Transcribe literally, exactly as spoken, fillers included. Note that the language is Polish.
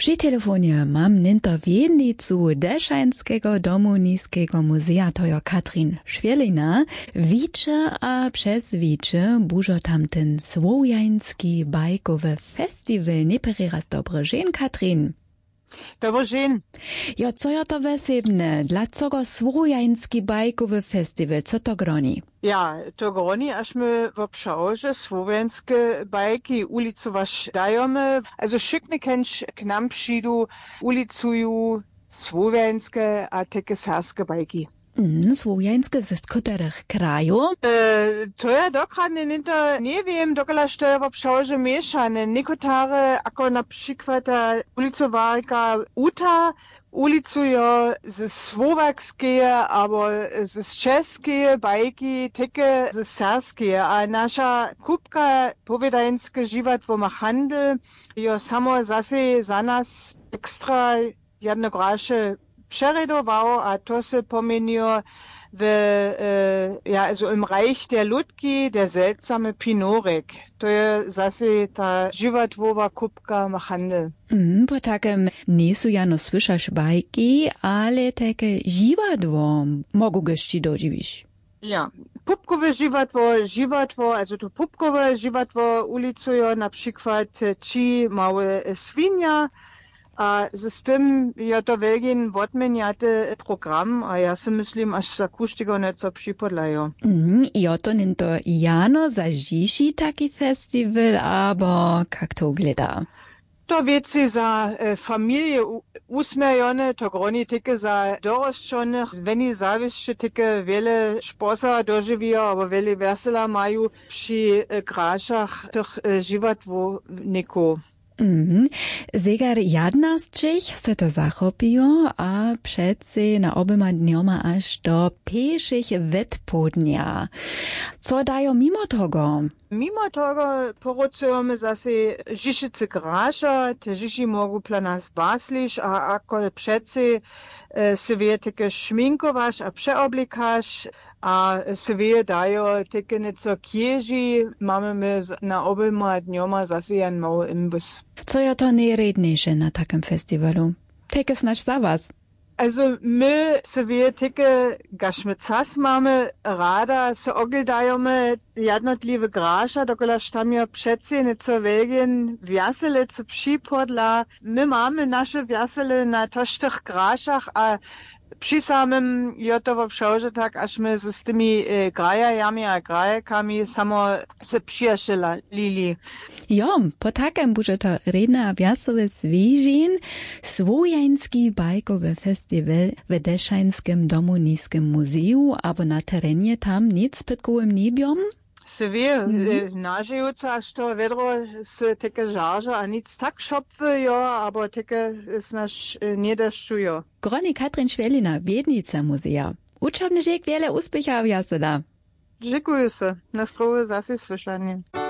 Przy telefonie mam nento wiednicu Deszajnskiego domu niskiego muzea, to jo Katrin Švelina. Wicze a przez wicze bużo tamten słowiański bajkowy festiwal. Nie raz dobre żen, Katrin. Dobre żen. Jo, co jo to wesebne? Dlaczego słowiański bajkowy festiwal? Co to groni? Ja, to groni, aż my w obszarze słowiańskie bajki ulicować dajemy. Also szykny kęć k nam przyjdu, ulicują słowiańskie a takie serskie bajki. Mm, słowiańskie ze których kraju? E, to ja dokładnie nie, to nie wiem, dokąd to w obszarze mieszane. Niekotare, jako na przykład ulicowarka Uta, ulicują ze słowakskie albo ze czeskie bajki, takie ze serskie. A nasza kupka powiedańska żywatwo ma handel, jo samo zase za nas ekstra jednograsze przeredował, a to se pomeniło w, e, ja, also im Reich der Ludki, der seltsame Pinorek. To je zase ta żywatwowa kupka ma handel. Mm, po takem nisu jano słyszasz bajki, ale takie żywatwo mogą gości dodziwić. Ja, pupkowe żywatwo, żywatwo, also to pupkowe żywatwo ulicują na przykład ci małe swinia, a z tym ja to wielkin odmieniate program, a ja si myslím, až sa kuštigo neco připodlajo. Mm, jo to nento jano zažiši taki festival, abo kak to gleda? To věci za e, familie usmerjone, to groni tyke za dorosčone, veni závisče tyke vele šposa doživijo, abo vele vesela maju při e, grašach těch e, životvornikov. Mm. Zegar jadnastčich se to zachopijo, a přeci na obema dňoma až do pešich vedpodnia. Co dajo mimo toho? Mimo toho poručujeme zase žišice graša, te žiši mogu planas basliš, a ako přeci e, se vie teke šminkovaš a přeoblikaš, a se vie dajo teke neco kježi, máme my na obema dňoma zase jen mały imbus. Co je to nejrednejše na takem festivalu? Teke snaž za vás. Also my se vie teke gašmecas máme rada, se ogledajome jednotliwe graša, dokolaž tam je přeci neco velgen vjasele, co připodla. My máme naše vjasele na toštych grašach, a przy samym je to w obszarze tak, aż my z tymi e, grajajami a grajakami samo se przyjaciela lili. Jo, po takem buže to redna vjasove svižin, Słowiański bajkowy festiwal w Deszajnskim domu niskim muzeju, abo na terenie tam nic pytkowym nibiom? Se wie, mm-hmm. nažijuca, što vedro se teke žarža, a nic tak šopvejo, abo teke znaš nie deščujo. Groni Katrin Švelina, wiednica muzeja. Učebny žek wiele uspěcha vjasela. Dziękuję se, na zdrowie zase słyszanie.